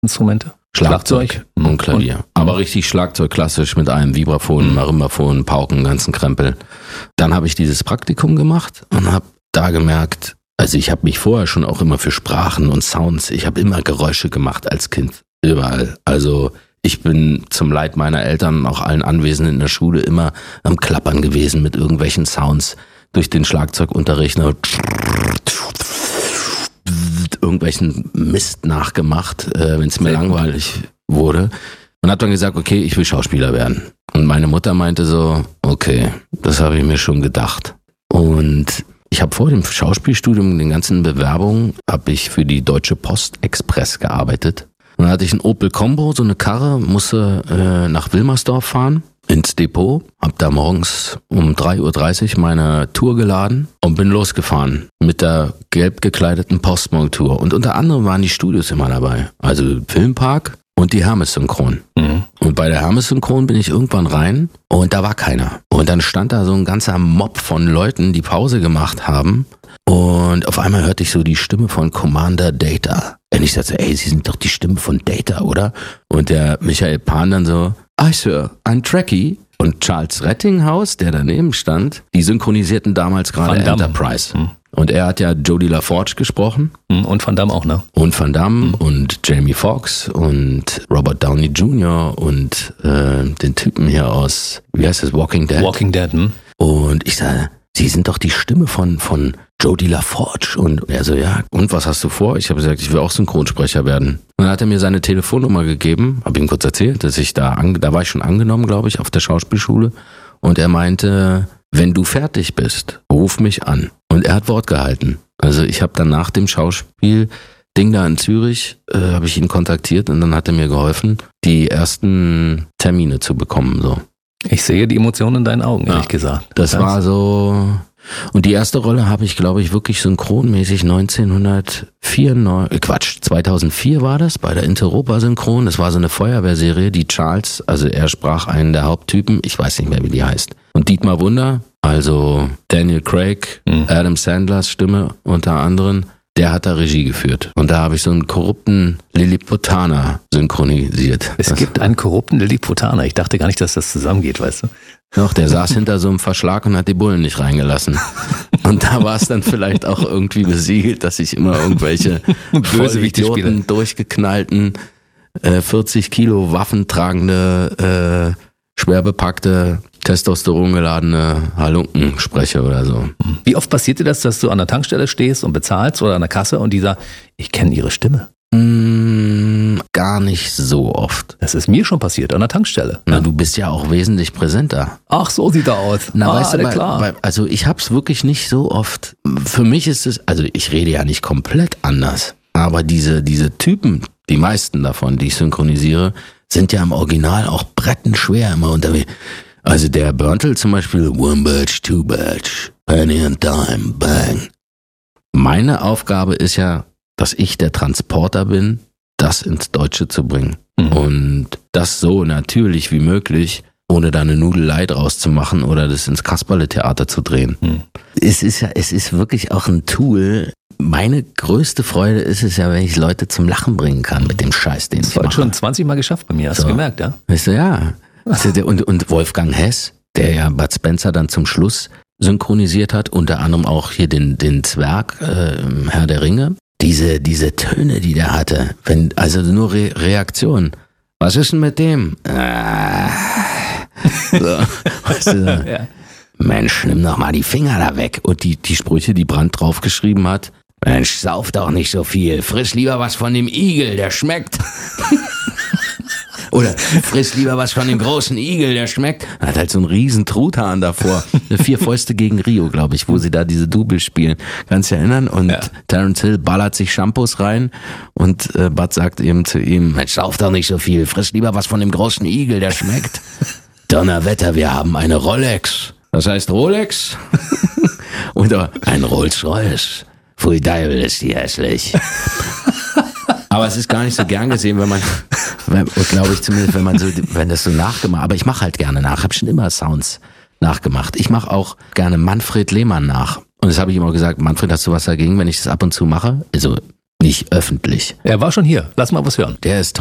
Instrumente? Schlagzeug und Klavier. Aber richtig Schlagzeug klassisch mit einem Vibraphon, Marimbaphon, Pauken, ganzen Krempel. Dann habe ich dieses Praktikum gemacht und habe da gemerkt, also ich habe mich vorher schon auch immer für Sprachen und Sounds, ich habe immer Geräusche gemacht als Kind, überall. Also ich bin zum Leid meiner Eltern und auch allen Anwesenden in der Schule immer am Klappern gewesen mit irgendwelchen Sounds durch den Schlagzeugunterricht. Irgendwelchen Mist nachgemacht, wenn es mir langweilig wurde. Und habe dann gesagt, okay, ich will Schauspieler werden. Und meine Mutter meinte so, okay, das habe ich mir schon gedacht. Und ich habe vor dem Schauspielstudium, den ganzen Bewerbungen, habe ich für die Deutsche Post Express gearbeitet. Und dann hatte ich einen Opel Combo, so eine Karre, musste nach Wilmersdorf fahren, ins Depot, hab da morgens um 3.30 Uhr meine Tour geladen und bin losgefahren mit der gelb gekleideten Postmorgen-Tour. Und unter anderem waren die Studios immer dabei, also Filmpark und die Hermes-Synchron. Mhm. Und bei der Hermes-Synchron bin ich irgendwann rein und da war keiner. Und dann stand da so ein ganzer Mob von Leuten, die Pause gemacht haben. Und auf einmal hörte ich so die Stimme von Commander Data. Und ich sagte, ey, Sie sind doch die Stimme von Data, oder? Und der Michael Pan dann so, Sir, ein Trekkie. Und Charles Rettinghaus, der daneben stand, die synchronisierten damals gerade Enterprise. Mhm. Und er hat ja Jodie LaForge gesprochen. Und Van Damme auch, ne? Und Van Damme und Jamie Foxx und Robert Downey Jr. und den Typen hier aus, wie heißt das, Walking Dead. Walking Dead, Und ich sage, Sie sind doch die Stimme von Jodie LaForge. Und er so, ja, und was hast du vor? Ich habe gesagt, ich will auch Synchronsprecher werden. Und dann hat er mir seine Telefonnummer gegeben, habe ihm kurz erzählt, dass ich da war ich schon angenommen, glaube ich, auf der Schauspielschule. Und er meinte, wenn du fertig bist, ruf mich an. Und er hat Wort gehalten. Also ich habe dann nach dem Schauspielding da in Zürich, habe ich ihn kontaktiert und dann hat er mir geholfen, die ersten Termine zu bekommen, so. Ich sehe die Emotionen in deinen Augen, ehrlich gesagt. Das war so. Und die erste Rolle habe ich, glaube ich, wirklich synchronmäßig 2004 war das, bei der Interopa Synchron. Das war so eine Feuerwehrserie, die Charles, also er sprach einen der Haupttypen, ich weiß nicht mehr, wie die heißt. Und Dietmar Wunder, also Daniel Craig, Adam Sandlers Stimme unter anderem, der hat da Regie geführt. Und da habe ich so einen korrupten Lilliputaner synchronisiert. Es gibt einen korrupten Lilliputaner. Ich dachte gar nicht, dass das zusammengeht, weißt du? Doch, der saß hinter so einem Verschlag und hat die Bullen nicht reingelassen. Und da war es dann vielleicht auch irgendwie besiegelt, dass ich immer irgendwelche Vollidioten, durchgeknallten, 40 Kilo waffentragende, schwer bepackte, testosterongeladene Halunken spreche oder so. Wie oft passiert dir das, dass du an der Tankstelle stehst und bezahlst oder an der Kasse und die sagt, ich kenne ihre Stimme? Gar nicht so oft. Das ist mir schon passiert, an der Tankstelle. Na, du bist ja auch wesentlich präsenter. Ach, so sieht er aus. Na, weißt du, klar. Also ich hab's wirklich nicht so oft. Für mich ist es, also ich rede ja nicht komplett anders, aber diese Typen, die meisten davon, die ich synchronisiere, sind ja im Original auch brettenschwer immer unterwegs. Also der Burntle zum Beispiel, one batch, two batch, penny and dime, bang. Meine Aufgabe ist ja, dass ich der Transporter bin, das ins Deutsche zu bringen. Mhm. Und das so natürlich wie möglich, ohne da eine Nudelei draus zu machen oder das ins Kasperle-Theater zu drehen. Mhm. Es ist wirklich auch ein Tool. Meine größte Freude ist es ja, wenn ich Leute zum Lachen bringen kann mit dem Scheiß, den ich mache. Das hat schon 20 Mal geschafft bei mir, hast du gemerkt, ja? Weißt du, ja. Und Wolfgang Hess, der ja Bud Spencer dann zum Schluss synchronisiert hat, unter anderem auch hier den Zwerg, Herr der Ringe. Diese Töne, die der hatte, also nur Reaktion. Was ist denn mit dem? So, weißt du, ja. Mensch, nimm doch mal die Finger da weg. Und die Sprüche, die Brandt draufgeschrieben hat, Mensch, sauf doch nicht so viel, friss lieber was von dem Igel, der schmeckt. Oder friss lieber was von dem großen Igel, der schmeckt. Er hat halt so einen riesen Truthahn davor. 4 Fäuste gegen Rio, glaube ich, wo sie da diese Double spielen. Kannst du dich erinnern? Und ja. Terence Hill ballert sich Shampoos rein und Bud sagt eben zu ihm, Mensch, sauf doch nicht so viel, friss lieber was von dem großen Igel, der schmeckt. Donnerwetter, wir haben eine Rolex. Das heißt Rolex? Oder ein Rolls-Royce. Pfui Deibel, ist die hässlich. Aber es ist gar nicht so gern gesehen, glaube ich zumindest, wenn das so nachgemacht, aber ich mache halt gerne nach, habe schon immer Sounds nachgemacht. Ich mache auch gerne Manfred Lehmann nach. Und das habe ich immer gesagt, Manfred, hast du was dagegen, wenn ich das ab und zu mache? Also Nicht öffentlich. Er war schon hier. Lass mal was hören. Der ist